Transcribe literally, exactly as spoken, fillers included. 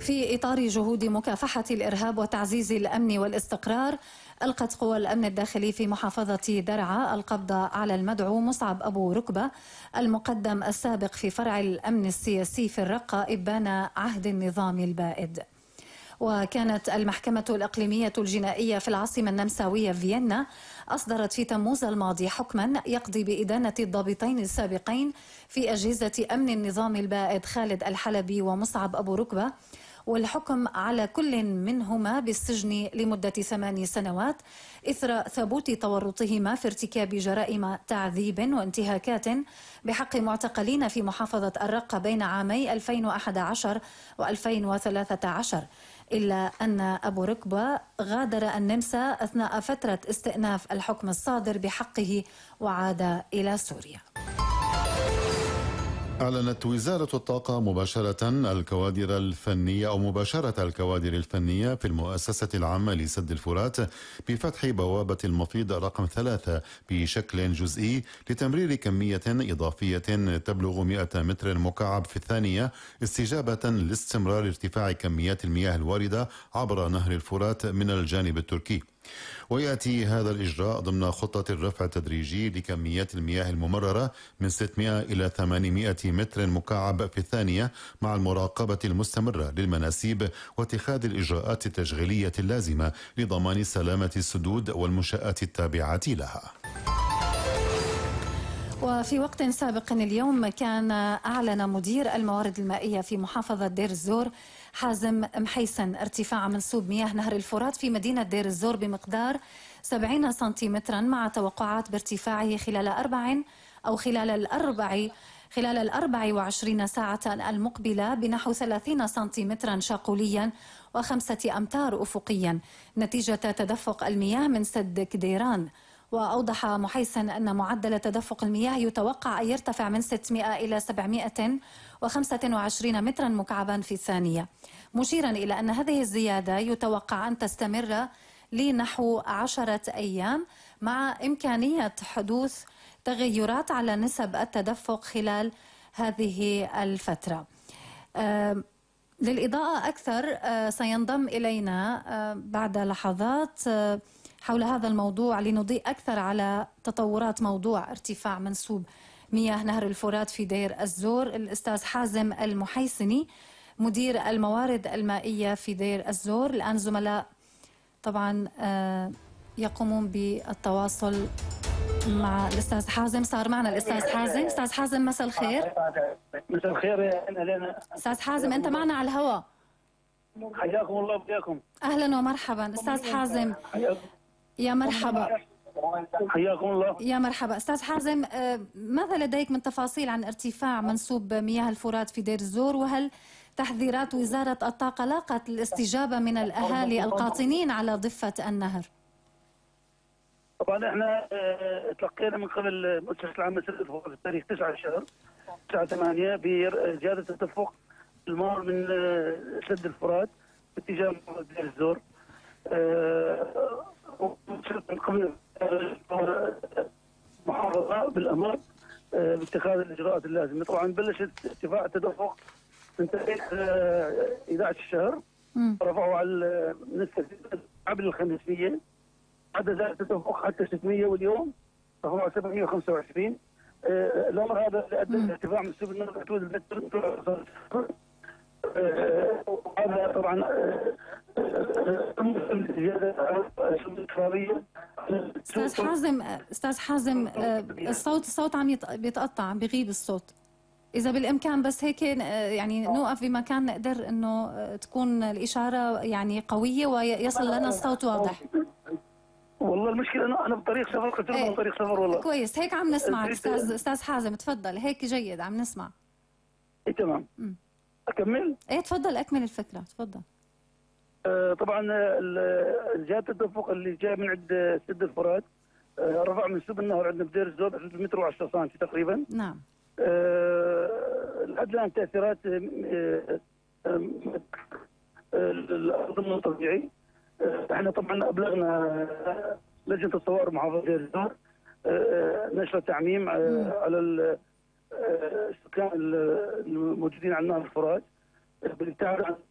في إطار جهود مكافحة الإرهاب وتعزيز الأمن والاستقرار، ألقت قوى الأمن الداخلي في محافظة درعا القبض على المدعو مصعب أبو ركبة المقدم السابق في فرع الأمن السياسي في الرقة إبان عهد النظام البائد. وكانت المحكمة الإقليمية الجنائية في العاصمة النمساوية فيينا أصدرت في تموز الماضي حكما يقضي بإدانة الضابطين السابقين في أجهزة أمن النظام البائد خالد الحلبي ومصعب أبو ركبة، والحكم على كل منهما بالسجن لمدة ثماني سنوات إثر ثبوت تورطهما في ارتكاب جرائم تعذيب وانتهاكات بحق معتقلين في محافظة الرقة بين عامي ألفين وأحد عشر وألفين وثلاثة عشر، إلا أن أبو ركبة غادر النمسا أثناء فترة استئناف الحكم الصادر بحقه وعاد إلى سوريا. أعلنت وزارة الطاقة مباشرة الكوادر الفنية أو مباشرة الكوادر الفنية في المؤسسة العامة لسد الفرات بفتح بوابة المفيض رقم ثلاثة بشكل جزئي لتمرير كمية إضافية تبلغ مئة متر مكعب في الثانية، استجابة لاستمرار ارتفاع كميات المياه الواردة عبر نهر الفرات من الجانب التركي. ويأتي هذا الإجراء ضمن خطة الرفع التدريجي لكميات المياه الممررة من ستمئة إلى ثمانمئة متر مكعب في الثانية، مع المراقبة المستمرة للمناسيب واتخاذ الإجراءات التشغيلية اللازمة لضمان سلامة السدود والمنشآت التابعة لها. وفي وقت سابق اليوم كان أعلن مدير الموارد المائية في محافظة دير الزور حازم محيسن ارتفاع منسوب مياه نهر الفرات في مدينة دير الزور بمقدار سبعين سنتيمترا، مع توقعات بارتفاعه خلال أربع أو خلال الأربع خلال الأربع وعشرين ساعة المقبلة بنحو ثلاثين سنتيمترا شاقوليا وخمسة أمتار أفقيا نتيجة تدفق المياه من سد كديران. وأوضح محيسن أن معدل تدفق المياه يتوقع أن يرتفع من ستمئة إلى سبعمئة وخمسة وعشرين مترا مكعبا في الثانية، مشيرا إلى أن هذه الزيادة يتوقع أن تستمر لنحو عشرة أيام، مع إمكانية حدوث تغيرات على نسب التدفق خلال هذه الفترة. أه للإضاءة أكثر أه سينضم إلينا أه بعد لحظات أه حول هذا الموضوع لنضيء أكثر على تطورات موضوع ارتفاع منسوب مياه نهر الفرات في دير الزور الأستاذ حازم المحيسني مدير الموارد المائية في دير الزور. الآن زملاء طبعا يقومون بالتواصل مع الأستاذ حازم. صار معنا الأستاذ حازم. أستاذ حازم مساء الخير. مساء الخير يا أنا. أستاذ حازم أنت معنا على الهواء. حياكم الله وبياكم. أهلا ومرحبا أستاذ حازم. يا مرحبا. حياكم الله. يا مرحبا أستاذ حازم، ماذا لديك من تفاصيل عن ارتفاع منسوب مياه الفرات في دير الزور، وهل تحذيرات وزارة الطاقة لاقت الاستجابة من الأهالي القاطنين على ضفة النهر؟ طبعا احنا تلقينا من قبل مؤسسة العامة لسد الفرات في تاريخ تسعة شهر تسعة ثمانية بزيادة تدفق الماء من سد الفرات باتجاه دير الزور. من قبل محافظة بالأمر باتخاذ الإجراءات اللازمة. طبعا بلشت ارتفاع التدفق من تاريخ أحد عشر شهر، رفعوا على نسبة قبل الخمسمية، عدد زاد التدفق حتى ستمية، واليوم رفعوا سبعمية وخمسة وعشرين. الأمر هذا أدى لارتفاع منسوب النهر حدود المتر. هذا طبعا استاذ حازم استاذ حازم الصوت الصوت عم بيتقطع، عم بيغيب الصوت. اذا بالامكان بس هيك يعني نوقف بمكان نقدر انه تكون الاشاره يعني قويه ويصل لنا الصوت واضح. والله المشكله انا انا بطريق سفر، كنت ايه بطريق سفر والله. كويس هيك عم نسمعك استاذ استاذ حازم، تفضل هيك جيد عم نسمع. اي تمام. م. اكمل؟ ايه تفضل اكمل الفكره تفضل. آه طبعا زياده التدفق اللي جاي من عند سد الفرات آه رفع منسوب النهر عندنا بدير الزور ثلاثة متر وعشرة سنتي تقريبا. نعم. آه لحد الان تاثيرات آه آه الارض من الطبيعي. آه احنا طبعا ابلغنا لجنه الطوارئ محافظه دير الزور آه نشر تعميم آه على السكان الموجودين على نهر الفرات بالابتعاد عن